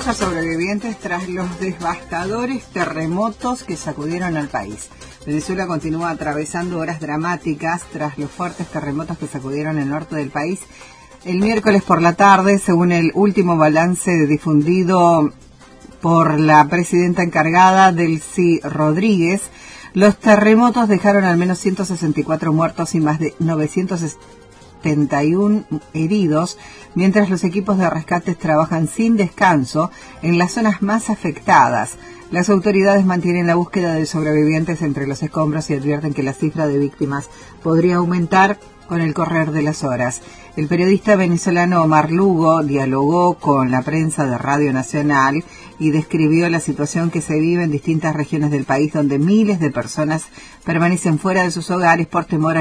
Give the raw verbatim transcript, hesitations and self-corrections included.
a sobrevivientes tras los devastadores terremotos que sacudieron al país. Venezuela continúa atravesando horas dramáticas tras los fuertes terremotos que sacudieron el norte del país. El miércoles por la tarde, según el último balance difundido por la presidenta encargada, Delcy Rodríguez, los terremotos dejaron al menos ciento sesenta y cuatro muertos y más de novecientos setenta y uno heridos, mientras los equipos de rescate trabajan sin descanso en las zonas más afectadas. Las autoridades mantienen la búsqueda de sobrevivientes entre los escombros y advierten que la cifra de víctimas podría aumentar con el correr de las horas. El periodista venezolano Omar Lugo dialogó con la prensa de Radio Nacional y describió la situación que se vive en distintas regiones del país, donde miles de personas permanecen fuera de sus hogares por temor a